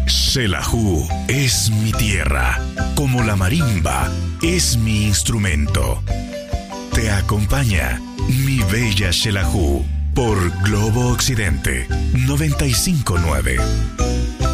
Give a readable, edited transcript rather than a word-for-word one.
Xelajú es mi tierra, como la marimba es mi instrumento. Te acompaña mi bella Xelajú por Globo Occidente 95.9.